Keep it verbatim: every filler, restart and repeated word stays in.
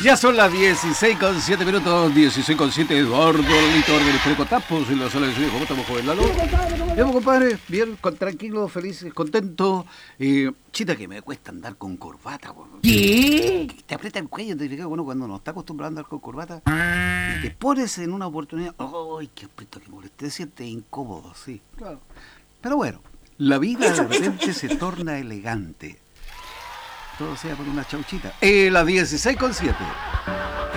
Ya son las dieciséis con siete minutos, dieciséis con siete, Eduardo Lito del Estreco Tapos en la sala de estudio. ¿Cómo estamos, joven Lalo? Bien, compadre, bien, con, tranquilo, feliz, contento. Eh, chita, que me cuesta andar con corbata, weón. ¿Qué? Te aprieta el cuello, te fijas, bueno, cuando no está acostumbrado a andar con corbata, y te pones en una oportunidad, ¡ay, qué aprieto, qué molesto! Te sientes incómodo, sí, claro. Pero bueno, la vida de repente se torna elegante. Todo sea por una chauchita. Eh, las dieciséis con siete.